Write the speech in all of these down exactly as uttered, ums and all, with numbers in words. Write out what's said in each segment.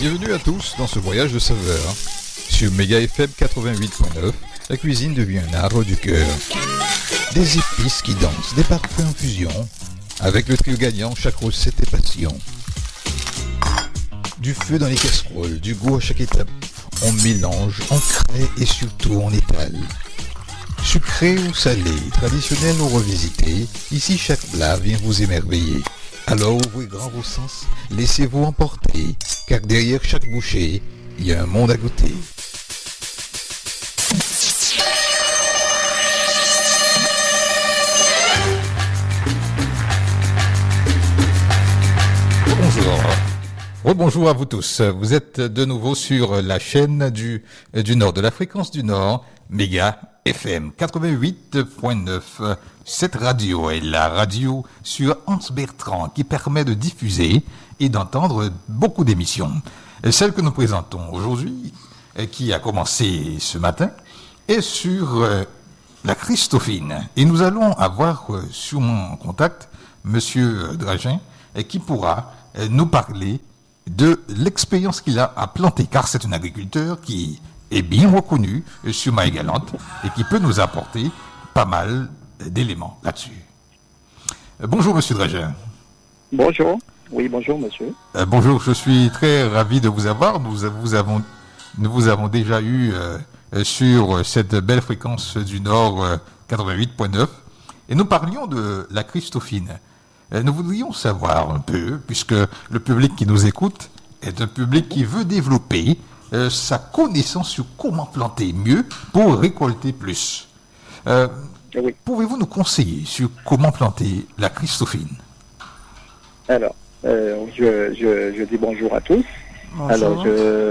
Bienvenue à tous dans ce voyage de saveurs. Sur Méga F M quatre-vingt-huit point neuf, la cuisine devient un art du cœur. Des épices qui dansent, des parfums en fusion. Avec le trio gagnant, chaque recette est passion. Du feu dans les casseroles, du goût à chaque étape. On mélange, on crée et surtout on étale. Sucré ou salé, traditionnel ou revisité, ici chaque plat vient vous émerveiller. Alors ouvrez grand vos sens, laissez-vous emporter, car derrière chaque bouchée, il y a un monde à goûter. Bonjour. Rebonjour à vous tous. Vous êtes de nouveau sur la chaîne du, du Nord, de la fréquence du Nord, Méga F M quatre-vingt-huit point neuf. Cette radio est la radio sur Hans Bertrand qui permet de diffuser et d'entendre beaucoup d'émissions. Celle que nous présentons aujourd'hui, qui a commencé ce matin, est sur la Christophine. Et nous allons avoir sur mon contact Monsieur Dragin qui pourra nous parler de l'expérience qu'il a à planter, car c'est un agriculteur qui est bien reconnu sur Marie-Galante et qui peut nous apporter pas mal d'éléments là-dessus. Euh, bonjour Monsieur Dragin. Bonjour. Oui, bonjour Monsieur. Euh, bonjour, je suis très ravi de vous avoir. Nous vous avons, nous vous avons déjà eu euh, sur cette belle fréquence du Nord euh, quatre-vingt-huit point neuf et nous parlions de la Christophine. Euh, nous voudrions savoir un peu, puisque le public qui nous écoute est un public qui veut développer euh, sa connaissance sur comment planter mieux pour récolter plus. Euh, oui. Pouvez-vous nous conseiller sur comment planter la Christophine? Alors, euh, je, je, je dis bonjour à tous. Bonjour. Alors,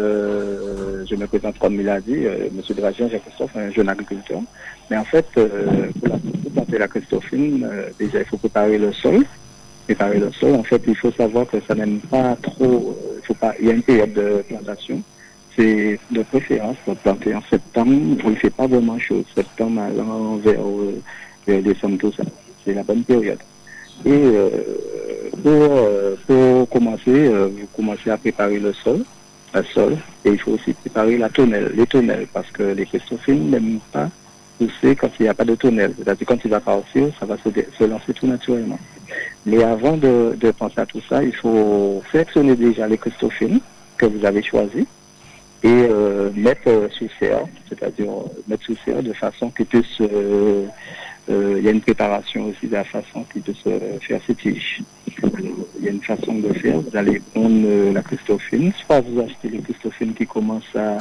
je, je me présente comme il a dit, euh, M. Dragin, Jean-Christophe, un jeune agriculteur. Mais en fait, euh, pour, la, pour planter la Christophine, euh, déjà, il faut préparer le sol. Préparer le sol, en fait, il faut savoir que ça n'aime pas trop, euh, il faut pas, il y a une période de plantation. C'est de préférence pour planter en septembre, où il ne fait pas vraiment chaud. Septembre allant vers, euh, vers décembre, tout ça. C'est la bonne période. Et euh, pour, euh, pour commencer, euh, vous commencez à préparer le sol, le sol, et il faut aussi préparer la tonnelle, les tonnelles, parce que les Christophines n'aiment pas pousser quand il n'y a pas de tonnelle. C'est-à-dire quand il va partir, ça va se, dé- se lancer tout naturellement. Mais avant de, de penser à tout ça, il faut sélectionner déjà les Christophines que vous avez choisis et euh, mettre euh, sous serre, c'est-à-dire euh, mettre sous serre de façon qu'ils puissent, euh, euh, il y a une préparation aussi de la façon qu'ils puissent euh, faire ces tiges. Il y a une façon de faire, vous allez prendre euh, la Christophine, soit vous achetez les Christophines qui commencent à,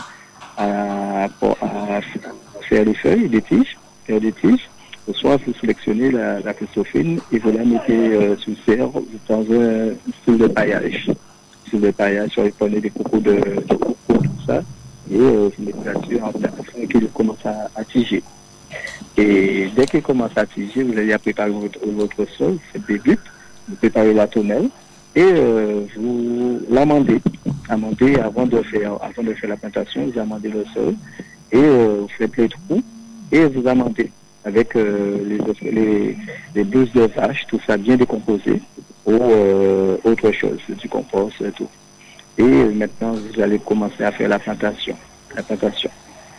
à, à, à faire les feuilles, des tiges, faire des tiges, soit vous sélectionnez la, la Christophine et vous la mettez euh, sous serre dans un style de paillage. Style de paillage, soit vous prenez des cocos de, de coco, tout ça, et euh, vous mettez là-dessus en afin qu'il commence à, à tiger. Et dès qu'il commence à tiger, vous allez préparer votre, votre sol, c'est des buts, vous préparez la tonnelle et euh, vous l'amendez. Amendez avant de faire avant de faire la plantation, vous amendez le sol et euh, vous faites les trous et vous amendez avec euh, les, les, les bouses de vache, tout ça bien décomposé, ou euh, autre chose, du compost et tout. Et euh, maintenant, vous allez commencer à faire la plantation. La plantation.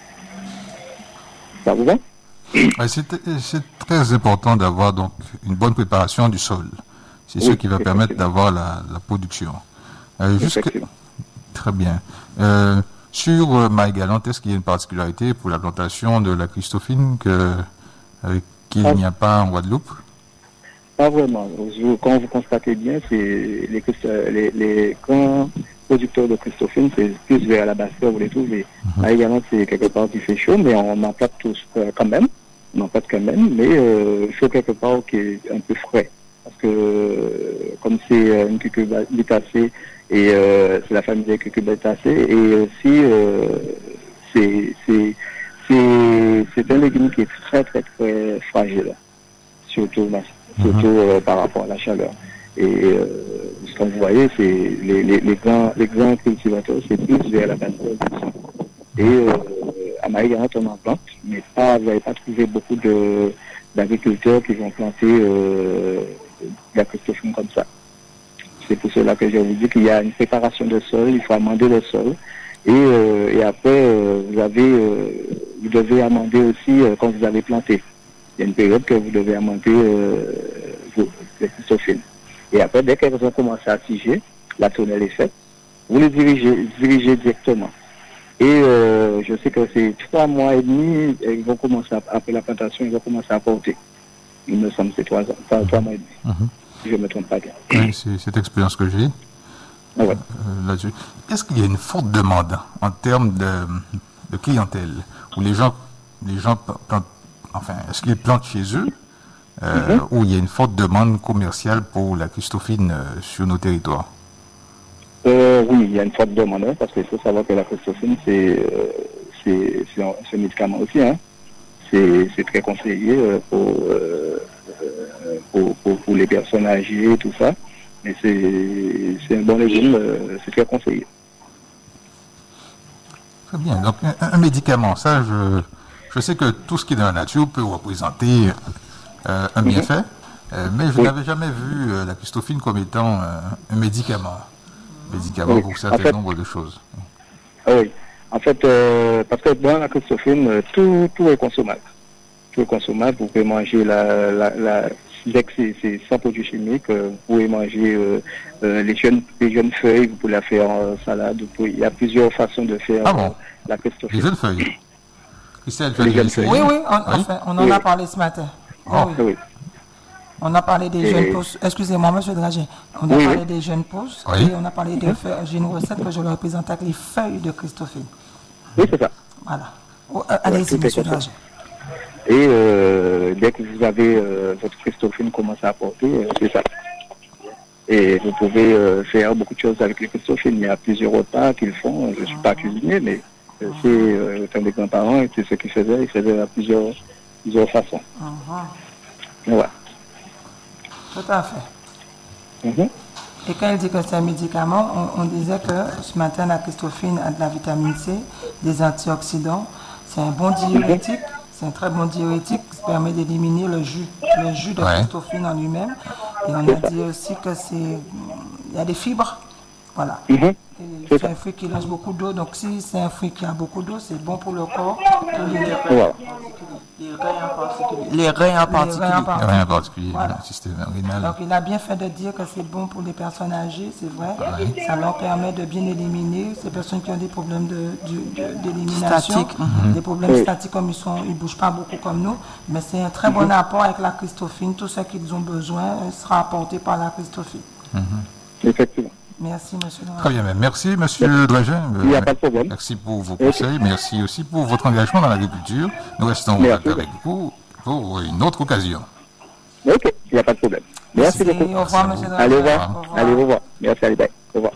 Ça vous va? C'est, c'est très important d'avoir donc une bonne préparation du sol. C'est oui, ce qui va permettre d'avoir la, la production. Euh, jusque... Très bien. Euh, sur euh, Marie-Galante, est-ce qu'il y a une particularité pour la plantation de la Christophine que Euh, qu'il ah. n'y a pas en Guadeloupe? Pas vraiment. Vous, quand vous constatez bien, c'est les, les, les grands producteurs de Christophine, c'est plus vers la basse terre, vous les trouvez. Mm-hmm. Là également, c'est quelque part qui fait chaud, mais on en plate tous euh, quand même. On en plate quand même, mais euh, chaud quelque part qui est un peu frais. Parce que euh, comme c'est euh, une cucurbitacée, et euh, c'est la famille des cucurbitacées, et aussi euh, c'est... c'est C'est, c'est un légume qui est très très très fragile, surtout, surtout euh, par rapport à la chaleur. Et euh, comme vous voyez, c'est les, les, les, grands, les grands cultivateurs, c'est plus vers la base de Et euh, à Marie-Galante, on en plante, mais pas, vous n'avez pas trouvé beaucoup de, d'agriculteurs qui vont planter euh, la Christophine comme ça. c'est pour cela que je vous dis qu'il y a une préparation de sol, il faut amender le sol. Et, euh, et après, euh, vous avez, euh, vous devez amender aussi euh, quand vous avez planté. Il y a une période que vous devez amender euh, vos, les Christophines. Et après, dès qu'elles ont commencé à tiger, la tonnelle est faite, vous les dirigez, dirigez directement. Et euh, je sais que c'est trois mois et demi, et ils vont commencer, à, après la plantation, ils vont commencer à porter. Il me semble que c'est trois, trois, trois mois et demi. Mm-hmm. Si je ne me trompe pas bien. Oui, c'est cette expérience que j'ai. Ah ouais. euh, là-dessus. Est-ce qu'il y a une forte demande en termes de, de clientèle où les gens, les gens plantent, enfin, est-ce qu'ils plantent chez eux euh, mm-hmm. où il y a une forte demande commerciale pour la Christophine euh, sur nos territoires? euh, Oui, il y a une forte demande hein, parce qu'il faut savoir que la Christophine c'est euh, c'est, c'est, un, c'est un médicament aussi. Hein. C'est, c'est très conseillé euh, pour, euh, pour, pour pour les personnes âgées et tout ça. Mais c'est, c'est un bon régime, euh, c'est très conseillé. Très bien. Donc, un, un médicament, ça, je, je sais que tout ce qui est dans la nature peut représenter euh, un bienfait, mm-hmm. euh, mais je oui. n'avais jamais vu euh, la Christophine comme étant euh, un médicament. Un médicament oui. pour un certain en fait, nombre de choses. Oui. En fait, euh, parce que dans la Christophine, tout, tout est consommable. Tout est consommable. Vous pouvez manger la... la, la dès que c'est, c'est sans produits chimiques, euh, vous pouvez manger euh, euh, les, jeunes, les jeunes feuilles, vous pouvez la faire en salade. Pouvez, il y a plusieurs façons de faire ah bon? euh, la Christophine. Les jeunes feuilles. Christelle, les jeunes feuilles. Oui, oui, on, oui. Enfin, on en oui. a parlé ce matin. Oh. Oui. oui. On a parlé des Et... jeunes pousses. Excusez-moi, monsieur Dragé. On a oui, parlé oui. des jeunes pousses oui. et on a parlé des feuilles. J'ai une recette que je leur présente avec les feuilles de Christophine. Oui, c'est ça. Voilà. Oh, euh, allez-y, ouais, monsieur Dragé. Et euh, dès que vous avez euh, votre Christophine commence à porter, euh, c'est ça. Et vous pouvez euh, faire beaucoup de choses avec les Christophines. Il y a plusieurs repas qu'ils font. Je ne suis pas cuisinier, mais euh, c'est euh, comme des grands-parents, et c'est ce qu'ils faisaient. Ils faisaient à plusieurs, plusieurs façons. Uh-huh. Voilà. Tout à fait. Mm-hmm. Et quand il dit que c'est un médicament, on, on disait que ce matin, la Christophine a de la vitamine C, des antioxydants. C'est un bon diurétique. Mm-hmm. C'est un très bon diurétique qui permet d'éliminer le jus, le jus de ouais. Christophine en lui-même. Et on a dit aussi que c'est, il y a des fibres, voilà. Mm-hmm. C'est, c'est un fruit qui lâche beaucoup d'eau, donc si c'est un fruit qui a beaucoup d'eau, c'est bon pour le corps. Les reins, les reins en particulier. Les reins en particulier. Les reins en particulier, voilà. Le système rénal. Donc il a bien fait de dire que c'est bon pour les personnes âgées, c'est vrai. Ouais. Ça leur permet de bien éliminer ces personnes qui ont des problèmes de, de, de, d'élimination, statique. Mm-hmm. Des problèmes oui. statiques comme ils sont, ils bougent pas beaucoup comme nous. Mais c'est un très mm-hmm. bon apport avec la Christophine. Tout ce qu'ils ont besoin sera apporté par la Christophine. Mm-hmm. Effectivement. Merci, monsieur Dragé. Très bien, merci, monsieur Dragé. Il n'y a pas de problème. Merci pour vos conseils, merci aussi pour votre engagement dans l'agriculture. Nous restons ouverts avec vous pour une autre occasion. Ok, il n'y a pas de problème. Merci, merci beaucoup. Au revoir, monsieur Dragé. Allez, au revoir. Allez, au revoir. Merci, allez, bye. Au revoir.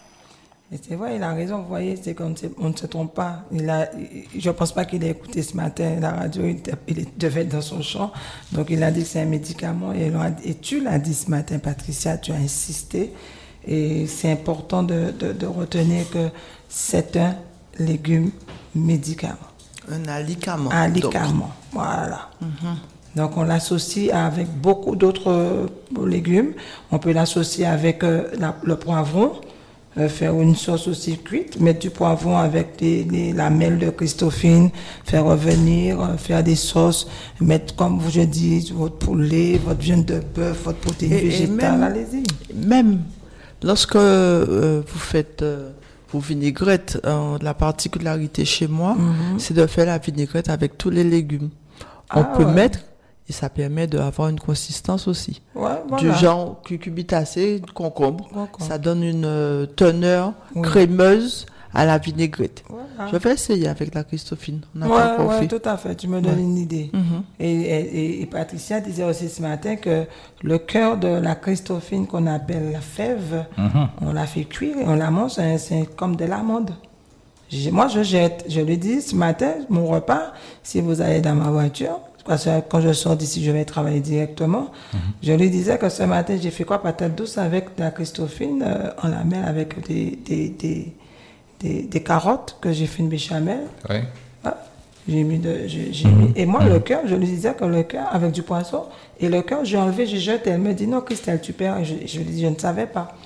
Et c'est vrai, il a raison, vous voyez, c'est qu'on on ne se trompe pas. Il a, je ne pense pas qu'il ait écouté ce matin la radio, il, il devait être dans son champ. Donc il a dit que c'est un médicament. Et, et tu l'as dit ce matin, Patricia, tu as insisté. Et c'est important de, de, de retenir que c'est un légume médicament. Un alicament. Un alicament, voilà. Mm-hmm. Donc on l'associe avec beaucoup d'autres euh, légumes. On peut l'associer avec euh, la, le poivron, euh, faire une sauce aussi cuite, mettre du poivron avec des, des lamelles de Christophine, faire revenir, euh, faire des sauces, mettre, comme je dis, votre poulet, votre viande de bœuf, votre protéine et, végétale, et même, allez-y. Même lorsque euh, vous faites euh, vos vinaigrettes, euh, la particularité chez moi, mm-hmm. c'est de faire la vinaigrette avec tous les légumes. On ah, peut ouais. mettre, et ça permet d'avoir une consistance aussi. Ouais, voilà. Du genre cucurbitacé, concombre, concombre. Ça donne une euh, teneur oui. crémeuse à la vinaigrette. Voilà. Je vais essayer avec la Christophine. Oui, ouais, tout à fait. Tu me donnes ouais. une idée. Mm-hmm. Et, et, et Patricia disait aussi ce matin que le cœur de la Christophine qu'on appelle la fève, mm-hmm. on la fait cuire et on la mange, c'est, c'est comme de l'amande. J'ai, moi, je jette. Je lui dis ce matin, mon repas, si vous allez dans ma voiture, parce que quand je sors d'ici, je vais travailler directement. Mm-hmm. Je lui disais que ce matin, j'ai fait quoi? Patate douce avec de la Christophine, euh, on la met avec des... des, des Des, des carottes que j'ai fait une béchamel. Oui. Ah, j'ai mis de, j'ai, j'ai mmh. mis, et moi, mmh. le cœur, je lui disais que le cœur, avec du poisson, et le cœur, j'ai enlevé, j'ai jeté. Elle me dit, non, Christelle, tu perds. Et je, je lui dis, je ne savais pas.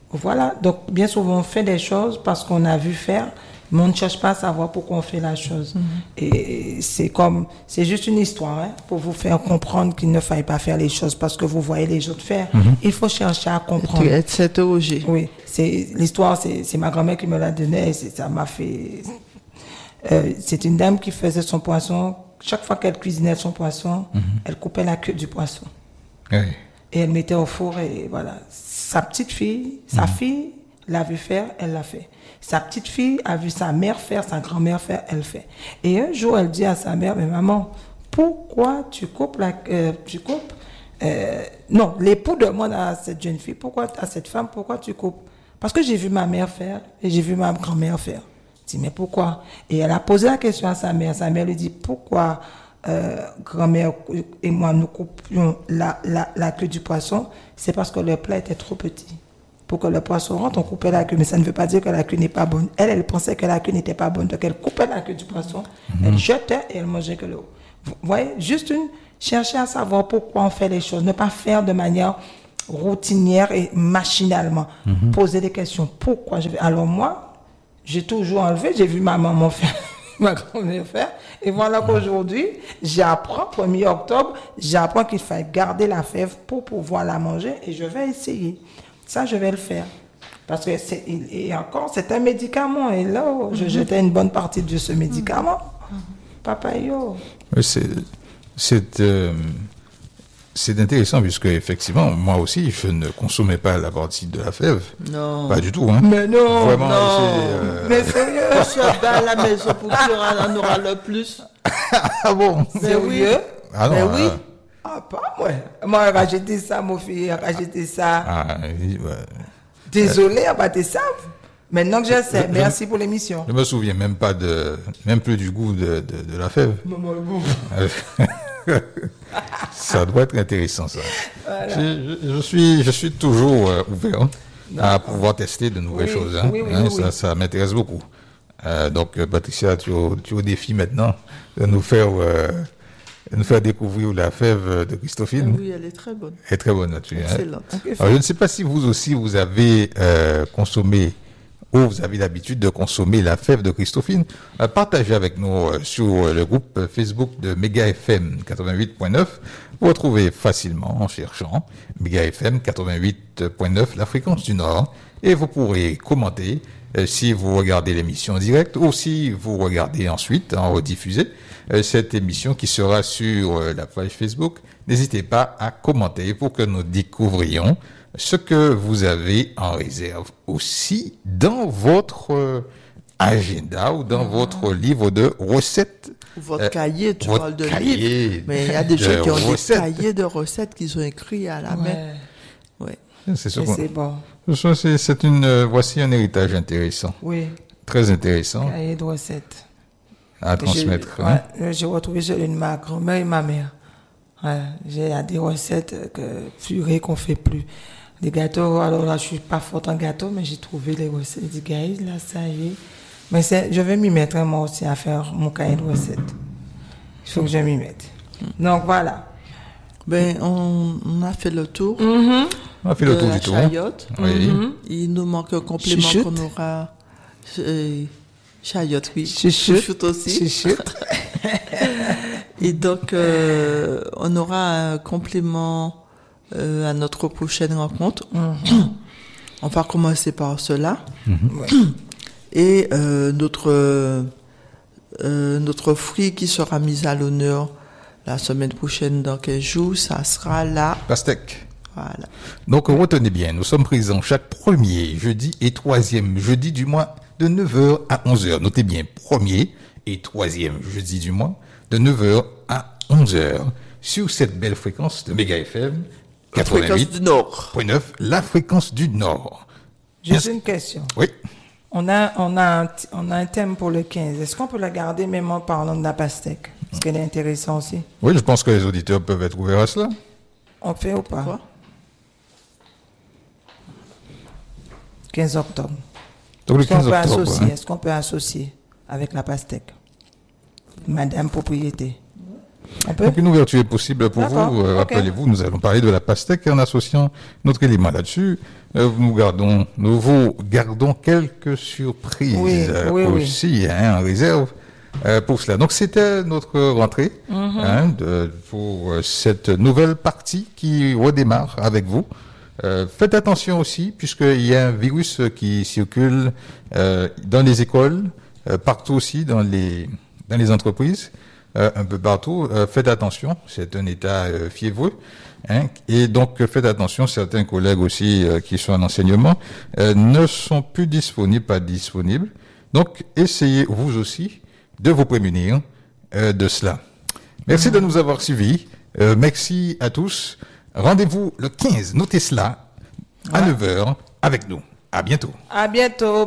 Voilà, donc bien souvent on fait des choses parce qu'on a vu faire, mais on ne cherche pas à savoir pourquoi on fait la chose. Mm-hmm. Et c'est comme, c'est juste une histoire, hein, pour vous faire comprendre qu'il ne fallait pas faire les choses parce que vous voyez les autres faire. Mm-hmm. Il faut chercher à comprendre. Être s'interroger. Oui, c'est, l'histoire, c'est, c'est ma grand-mère qui me l'a donnée et c'est, ça m'a fait... Euh, c'est une dame qui faisait son poisson, chaque fois qu'elle cuisinait son poisson, mm-hmm. elle coupait la queue du poisson. Oui. Et elle mettait au four et voilà. Sa petite fille, sa mmh. fille l'a vu faire, elle l'a fait. Sa petite fille a vu sa mère faire, sa grand-mère faire, elle fait. Et un jour, elle dit à sa mère, mais maman, pourquoi tu coupes la, euh, tu coupes, euh, non, l'époux demande à cette jeune fille, pourquoi, à cette femme, pourquoi tu coupes? Parce que j'ai vu ma mère faire et j'ai vu ma grand-mère faire. Elle dit, mais pourquoi? Et elle a posé la question à sa mère. Sa mère lui dit, pourquoi Euh, grand-mère et moi nous coupions la, la, la queue du poisson? C'est parce que le plat était trop petit. Pour que le poisson rentre, on coupait la queue, mais ça ne veut pas dire que la queue n'est pas bonne. Elle, elle pensait que la queue n'était pas bonne, donc elle coupait la queue du poisson, mmh. elle jetait et elle mangeait que le haut. Vous voyez, juste une, chercher à savoir pourquoi on fait les choses, ne pas faire de manière routinière et machinalement. Mmh. Poser des questions. Pourquoi je vais... Alors moi, j'ai toujours enlevé, j'ai vu ma maman faire... ma grand-mère faire. Et voilà qu'aujourd'hui, j'apprends, premier octobre, j'apprends qu'il faut garder la fève pour pouvoir la manger et je vais essayer. Ça, je vais le faire. Parce que c'est, et encore, c'est un médicament. Et là, mm-hmm. je jetais une bonne partie de ce médicament. Mm-hmm. Papa, yo. C'est, c'est, euh, c'est intéressant puisque, effectivement, moi aussi, je ne consommais pas la partie de la fève. Non. Pas du tout, hein. Mais non. Vraiment, non. C'est, euh... Mais sérieux. Je suis à la maison pour qu'il en aura le plus. Ah bon? Mais oui. Ah non, mais ah, oui. Ah, pas moi. Moi, j'ai rajouté ça, mon fils, j'ai rajouté ça. Ah, oui, ouais. Désolé, on va te savent. Maintenant que je sais, je, merci je, pour l'émission. Je me souviens même pas de, même plus du goût de, de, de la fève. Maman, bon. Ça doit être intéressant, ça. Voilà. Je, je, je suis, je suis toujours euh, ouvert hein, à pouvoir tester de nouvelles oui, choses. Hein. Oui, oui, hein, oui, ça, oui. ça m'intéresse beaucoup. Euh, donc, euh, Patricia, tu es au, tu es au défi maintenant de nous faire, euh, de nous faire découvrir la fève de Christophine. Oui, elle est très bonne. Elle est très bonne, là-dessus. Excellente. Hein. Alors, je ne sais pas si vous aussi, vous avez euh, consommé ou vous avez l'habitude de consommer la fève de Christophine. Euh, partagez avec nous euh, sur le groupe Facebook de Méga F M quatre-vingt-huit point neuf. Vous retrouvez facilement en cherchant Méga F M quatre-vingt-huit point neuf, la fréquence du Nord. Et vous pourrez commenter euh, si vous regardez l'émission en direct ou si vous regardez ensuite en rediffusé euh, cette émission qui sera sur euh, la page Facebook. N'hésitez pas à commenter pour que nous découvrions ce que vous avez en réserve aussi dans votre euh, agenda ou dans mmh. votre livre de recettes. Votre euh, cahier, tu votre parles de cahier livre. Mais il y a des gens qui ont recettes. des cahiers de recettes qu'ils ont écrits à la main. Ouais. Ouais. C'est, ce c'est bon. C'est, c'est une, euh, voici un héritage intéressant. Oui. Très intéressant. Cahier de recettes. À transmettre. J'ai, hein. ouais, j'ai retrouvé celui de ma grand-mère et ma mère. Ouais, j'ai des recettes que purée qu'on fait plus. Des gâteaux, alors là, je suis pas forte en gâteau, mais j'ai trouvé les recettes. J'ai dit, guys, là, ça y est. Mais c'est, je vais m'y mettre, hein, moi aussi, à faire mon cahier de recettes. Il faut que je m'y mette. Donc, voilà. Ben, on, on a fait le tour. Mm-hmm. On a fait le tour du tour. Chayotte. Oui. Mm-hmm. Il nous manque un complément Chuchoute. qu'on aura. Euh, Chayotte, oui. Chuchoute. Chuchoute aussi. Chuchoute. Et donc, euh, on aura un complément euh, à notre prochaine rencontre. Mm-hmm. On va commencer par cela. Mm-hmm. Ouais. Et euh, notre, euh, notre fruit qui sera mis à l'honneur la semaine prochaine, dans quinze jours, ça sera la pastèque. Voilà. Donc, retenez bien, nous sommes présents chaque premier jeudi et troisième jeudi du mois de neuf heures à onze heures. Notez bien, premier et troisième jeudi du mois de neuf heures à onze heures sur cette belle fréquence de Méga F M quatre-vingt-huit point neuf, la fréquence du Nord. Juste une question. Oui. On a, on, a un, on a un thème pour le quinze. Est-ce qu'on peut le garder même en parlant de la pastèque? Parce qu'elle est intéressante aussi. Oui, je pense que les auditeurs peuvent être ouverts à cela. On fait ou pas? Quoi? quinze octobre. Donc le Est-ce qu'on quinze peut octobre. associer, Hein. est-ce qu'on peut associer avec la pastèque? Madame propriété. Donc une ouverture est possible pour D'accord. vous. Euh, okay. Rappelez-vous, nous allons parler de la pastèque en associant notre élément là-dessus. Euh, nous gardons, nous vous gardons quelques surprises oui, euh, oui, aussi oui. Hein, en réserve euh, pour cela. Donc c'était notre rentrée mm-hmm. hein, de, pour euh, cette nouvelle partie qui redémarre avec vous. Euh, faites attention aussi, puisqu'il y a un virus qui circule euh, dans les écoles, euh, partout aussi, dans les dans les entreprises, euh, un peu partout. Euh, faites attention, c'est un état euh, fiévreux. Hein, et donc faites attention, certains collègues aussi euh, qui sont en enseignement euh, ne sont plus disponibles, pas disponibles. Donc essayez vous aussi de vous prémunir euh, de cela. Merci mmh. de nous avoir suivis. Euh, merci à tous. Rendez-vous le quinze, notez cela, à ouais. neuf heures avec nous. À bientôt. À bientôt.